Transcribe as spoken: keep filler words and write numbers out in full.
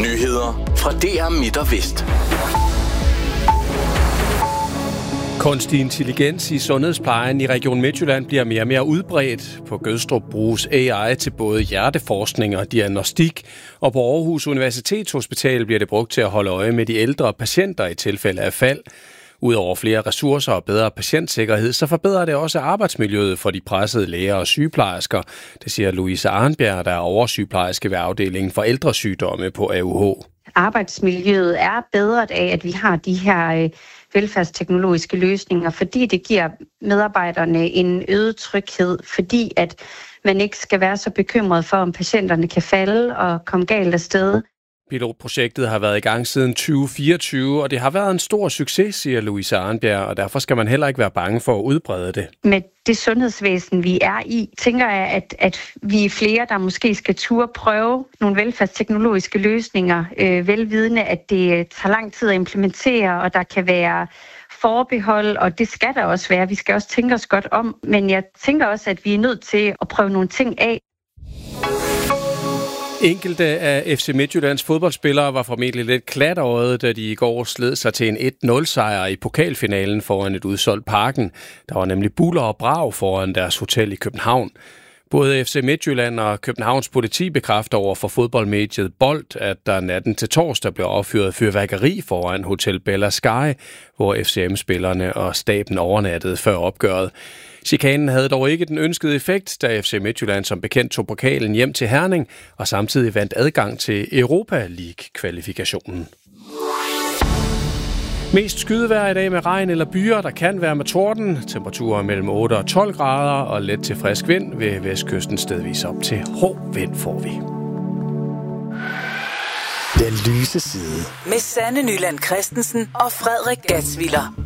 Nyheder fra D R Midt og Vest. Kunstig intelligens i sundhedsplejen i Region Midtjylland bliver mere og mere udbredt. På Gødstrup bruges A I til både hjerteforskning og diagnostik, og på Aarhus Universitetshospital bliver det brugt til at holde øje med de ældre patienter i tilfælde af fald. Udover flere ressourcer og bedre patientsikkerhed, så forbedrer det også arbejdsmiljøet for de pressede læger og sygeplejersker. Det siger Louise Arnbjerg, der er oversygeplejerske ved afdelingen for ældresygdomme på A U H. Arbejdsmiljøet er bedret af, at vi har de her velfærdsteknologiske løsninger, fordi det giver medarbejderne en øget tryghed, fordi at man ikke skal være så bekymret for, om patienterne kan falde og komme galt afsted. Pilotprojektet har været i gang siden tyve fireogtyve, og det har været en stor succes, siger Louise Arnbjerg, og derfor skal man heller ikke være bange for at udbrede det. Med det sundhedsvæsen, vi er i, tænker jeg, at, at vi er flere, der måske skal turde prøve nogle velfærdsteknologiske løsninger, øh, velvidende, at det tager lang tid at implementere, og der kan være forbehold, og det skal der også være. Vi skal også tænke os godt om, men jeg tænker også, at vi er nødt til at prøve nogle ting af. Enkelte af F C Midtjyllands fodboldspillere var formentlig lidt klatårede, da de i går sled sig til en et nul sejr i pokalfinalen foran et udsolgt Parken. Der var nemlig buller og brag foran deres hotel i København. Både F C Midtjylland og Københavns politi bekræfter over for fodboldmediet Bold, at der natten til torsdag blev affyret fyrværkeri foran Hotel Bella Sky, hvor F C M-spillerne og staben overnattede før opgøret. Chikanen havde dog ikke den ønskede effekt, da F C Midtjylland som bekendt tog pokalen hjem til Herning og samtidig vandt adgang til Europa League-kvalifikationen. Mest skydevejr i dag med regn eller byer, der kan være med torden. Temperaturer mellem otte og tolv grader og let til frisk vind ved vestkysten stedvis op til hård vind får vi. Den lyse side med Sanne Nyland Christensen og Frederik Gatsviller.